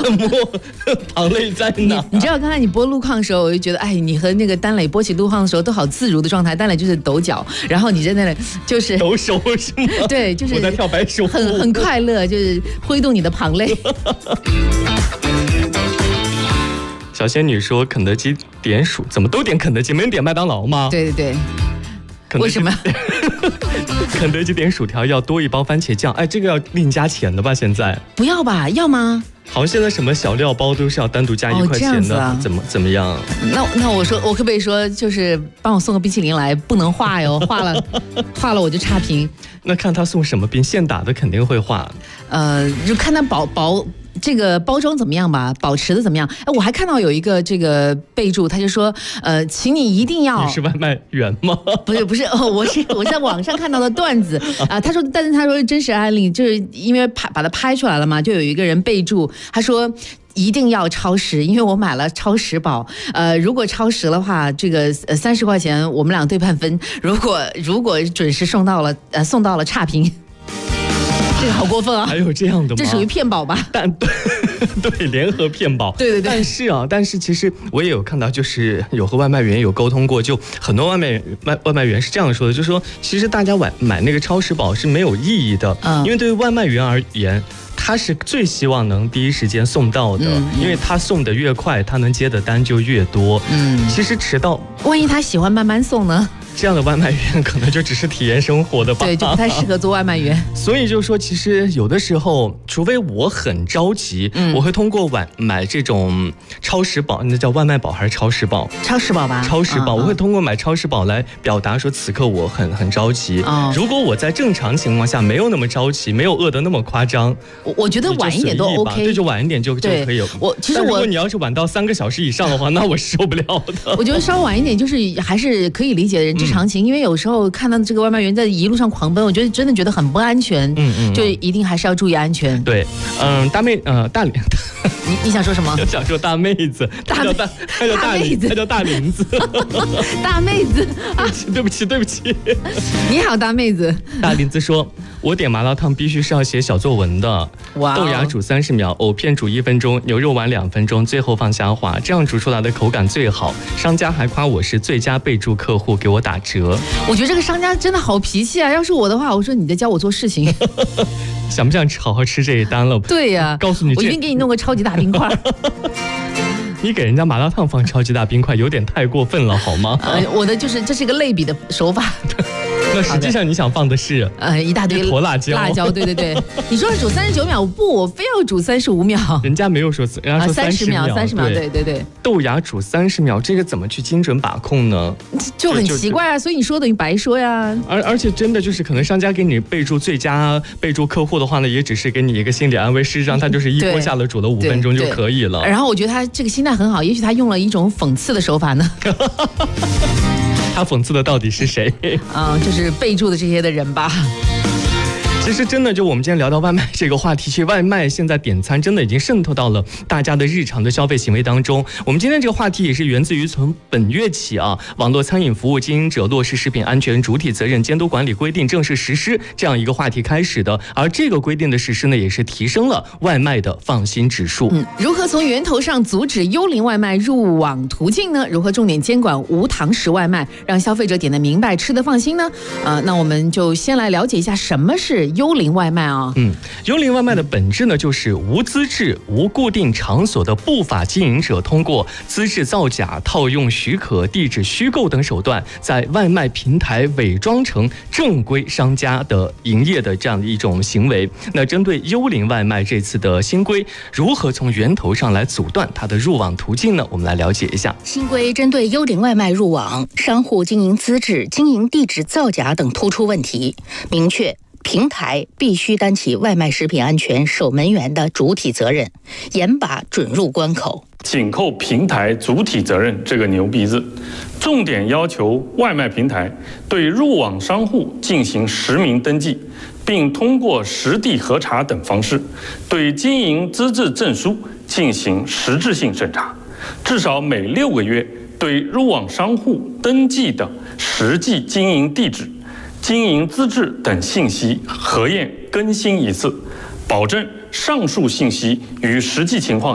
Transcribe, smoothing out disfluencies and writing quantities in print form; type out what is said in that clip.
摸旁类在哪？ 你知道刚才你播路况的时候，我就觉得，哎，你和那个丹磊播起路况的时候都好自如的状态。丹磊就是抖脚，然后你在那里就是抖手是吗？ 对，就是我在跳白手， 很快乐，就是挥动你的旁类。 小仙女说：“肯德基点薯，怎么都点肯德基，没人点麦当劳吗？” 对对对，为什么？ 肯德基点薯条要多一包番茄酱，哎，这个要另加钱的吧？现在不要吧？要吗？ 好像现在什么小料包都是要单独加1块钱的，怎么样？ 那我说，我可不可以说，就是帮我送个冰淇淋来，不能化哟，化了我就差评。 那看他送什么冰，现打的肯定会化。 就看他这个包装怎么样吧，保持的怎么样？哎，我还看到有一个这个备注，他就说，请你一定要。 你是外卖员吗？ 不是，我在网上看到的段子啊。他说，但是他说真实案例，就是因为把它拍出来了嘛，就有一个人备注，他说。一定要超时，因为我买了超时宝。如果超时的话，这个30块钱我们俩对半分。如果准时送到了差评，这个好过分啊！ 还有这样的吗？ 这属于骗保吧？ 对，联合骗保。 对。 但是其实我也有看到，就是有和外卖员有沟通过，就很多外卖员是这样说的，就是说其实大家买那个超时宝是没有意义的，因为对于外卖员而言。他是最希望能第一时间送到的，因为他送的越快，他能接的单就越多。其实迟到， 万一他喜欢慢慢送呢？ 这样的外卖员可能就只是体验生活的吧， 对，就不太适合做外卖员。 所以就说，其实有的时候，除非我很着急，我会通过买这种超时宝，那叫外卖宝还是超时宝？ 超时宝吧。 超时宝，我会通过买超时宝来表达说此刻我很着急。如果我在正常情况下没有那么着急，没有饿得那么夸张， 我觉得晚一点都 OK， 对，就晚一点就可以有。如果你要是晚到3个小时以上的话，那我受不了的。 我觉得稍晚一点就是还是可以理解的人之常情，因为有时候看到这个外卖员在一路上狂奔，我觉得真的觉得很不安全。就一定还是要注意安全。 对，大脸， 你想说什么？ 想说大妹子，她叫大林子， 大妹子， 对不起。 你好，大妹子。 大林子说。我点麻辣烫必须是要写小作文的，豆芽煮30秒，藕片煮1分钟，牛肉丸2分钟，最后放虾滑，这样煮出来的口感最好。商家还夸我是最佳备注客户，给我打折。 我觉得这个商家真的好脾气啊！要是我的话，我说你在教我做事情。 想不想好好吃这一单了？ 对呀， 告诉你， 我一定给你弄个超级大冰块。 你给人家麻辣烫放超级大冰块，有点太过分了，好吗？ 我的就是这是一个类比的手法。 那实际上你想放的是一大堆坨辣椒， 对。你说是煮39秒，不，我非要煮35秒。 人家没有说，人家说30秒 ，30秒，对。 豆芽煮30秒，这个怎么去精准把控呢？ 就很奇怪啊，所以你说等于白说呀。 而且真的就是可能商家给你备注最佳备注客户的话呢，也只是给你一个心理安慰，事实上他就是一锅下了煮了5分钟就可以了。 然后我觉得他这个心态很好，也许他用了一种讽刺的手法呢。 他讽刺的到底是谁？ 就是备注的这些的人吧。 其实真的就我们今天聊到外卖这个话题，其实外卖现在点餐真的已经渗透到了大家的日常的消费行为当中。我们今天这个话题也是源自于从本月起网络餐饮服务经营者落实食品安全主体责任监督管理规定正式实施这样一个话题开始的。而这个规定的实施呢，也是提升了外卖的放心指数。 如何从源头上阻止幽灵外卖入网途径呢？如何重点监管无堂食外卖，让消费者点得明白吃得放心呢？那我们就先来了解一下什么是幽灵外卖啊。 幽灵外卖的本质呢，就是无资质、无固定场所的不法经营者，通过资质造假、套用许可、地址虚构等手段，在外卖平台伪装成正规商家的营业的这样的一种行为。那针对幽灵外卖这次的新规，如何从源头上来阻断它的入网途径呢？我们来了解一下。 新规针对幽灵外卖入网商户经营资质、经营地址造假等突出问题，明确平台必须担起外卖食品安全守门员的主体责任，严把准入关口。 紧扣平台主体责任这个牛逼字，重点要求外卖平台对入网商户进行实名登记，并通过实地核查等方式，对经营资质证书进行实质性审查，至少每6个月对入网商户登记的实际经营地址、经营资质等信息核验更新一次，保证上述信息与实际情况